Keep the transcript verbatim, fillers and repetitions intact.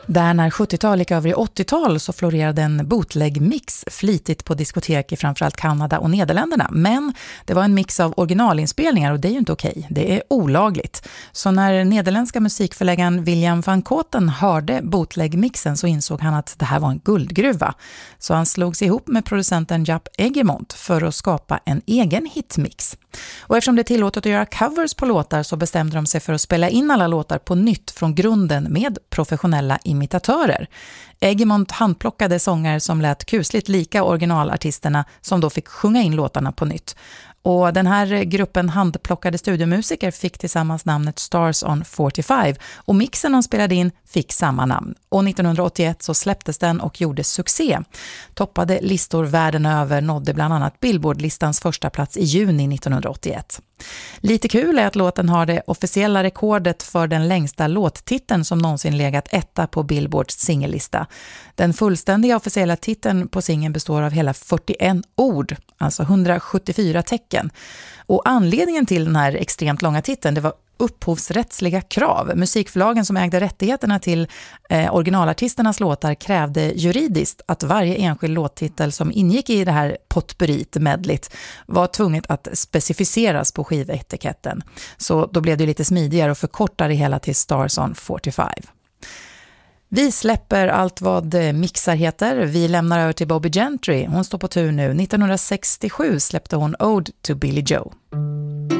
Där när sjuttiotal gick över i åttiotal så florerade en bootleg-mix flitigt på diskotek i framförallt Kanada och Nederländerna. Men det var en mix av originalinspelningar och det är ju inte okej. Det är olagligt. Så när nederländska musikförläggaren William van Koten hörde bootleg-mixen så insåg han att det här var en guldgruva. Så han slog sig ihop med producenten Jaap Eggermont för att skapa en egen hitmix. Och eftersom det är tillåtet att göra covers på låtar så bestämde de sig för att spela in alla låtar på nytt från grunden med professionella imitatörer. Eggermont handplockade sångare som lät kusligt lika originalartisterna som då fick sjunga in låtarna på nytt. Och den här gruppen handplockade studiomusiker fick tillsammans namnet Stars on fyrtiofem och mixen de spelade in fick samma namn. Och nittonhundraåttioett så släpptes den och gjorde succé. Toppade listor världen över, nådde bland annat Billboard-listans första plats i juni nittonhundraåttioett. Lite kul är att låten har det officiella rekordet för den längsta låttiteln som någonsin legat etta på Billboards singellista. Den fullständiga officiella titeln på singeln består av hela fyrtioett ord, alltså hundrasjuttiofyra tecken. Och anledningen till den här extremt långa titeln, det var upphovsrättsliga krav. Musikförlagen som ägde rättigheterna till eh, originalartisternas låtar krävde juridiskt att varje enskild låttitel som ingick i det här potpurrit medligt var tvunget att specificeras på skivetiketten. Så då blev det lite smidigare och förkortade hela till Stars on fyrtiofem. Vi släpper allt vad mixar heter. Vi lämnar över till Bobbie Gentry. Hon står på tur nu. nittonhundrasextiosju släppte hon Ode to Billie Joe.